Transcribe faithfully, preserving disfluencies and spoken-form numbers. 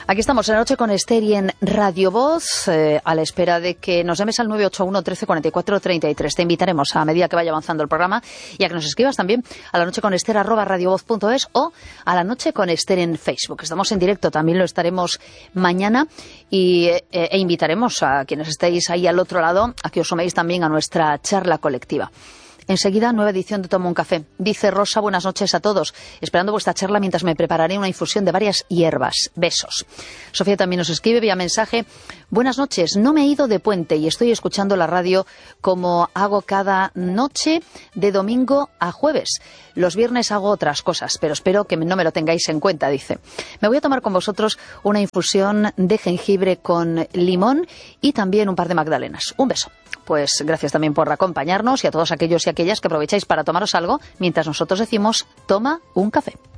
Aquí estamos en la noche con Esther y en Radio Voz, eh, a la espera de que nos llames al nueve ocho uno, trece, cuarenta y cuatro, treinta y tres. Te invitaremos a medida que vaya avanzando el programa y a que nos escribas también a la noche con Esther arroba radiovoz punto es o a la noche con Esther en Facebook. Estamos en directo, también lo estaremos mañana y, eh, e invitaremos a quienes estéis ahí al otro lado a que os suméis también a nuestra charla colectiva. Enseguida, nueva edición de Toma un Café. Dice Rosa, buenas noches a todos. Esperando vuestra charla mientras me prepararé una infusión de varias hierbas. Besos. Sofía también nos escribe vía mensaje. Buenas noches, no me he ido de puente y estoy escuchando la radio como hago cada noche de domingo a jueves. Los viernes hago otras cosas, pero espero que no me lo tengáis en cuenta, dice. Me voy a tomar con vosotros una infusión de jengibre con limón y también un par de magdalenas. Un beso. Pues gracias también por acompañarnos y a todos aquellos y aquellas que aprovecháis para tomaros algo mientras nosotros decimos toma un café.